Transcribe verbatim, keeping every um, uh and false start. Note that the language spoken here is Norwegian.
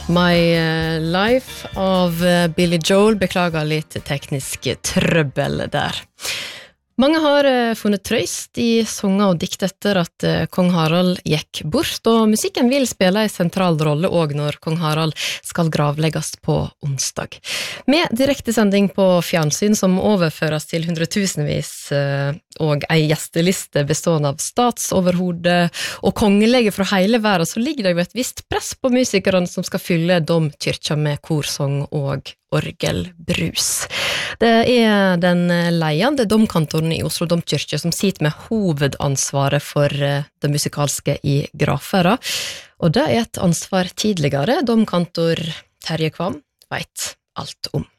My Life av Billy Joel, beklager litt teknisk trøbbel der. Mange har funnet trøyst i sanger og dikt etter at kong Harald gikk bort, og musikken vil spille en sentral rolle også når kong Harald skal gravlegges på onsdag. Med direktesending på fjernsyn som overføres til hundretusenvis og en gjesteliste bestående av statsoverhode og kongelege fra hele verden, så ligger det jo et visst press på musikerne som skal fylle domkirka med korsang og orgelbrus. Det er den leiende domkantoren i Oslo domkirke som sitter med hovedansvaret for det musikalske i gravferda, og det er et ansvar tidligere domkantor Terje Kvam vet alt om.